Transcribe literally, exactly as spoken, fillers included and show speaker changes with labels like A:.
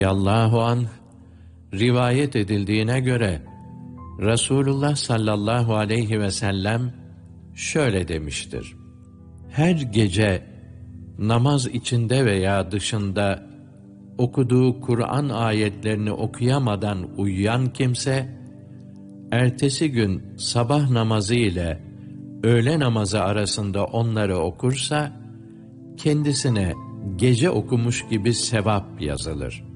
A: Allahu anh rivayet edildiğine göre Resulullah sallallahu aleyhi ve sellem şöyle demiştir: her gece namaz içinde veya dışında okuduğu Kur'an ayetlerini okuyamadan uyuyan kimse, ertesi gün sabah namazı ile öğle namazı arasında onları okursa, kendisine gece okumuş gibi sevap yazılır.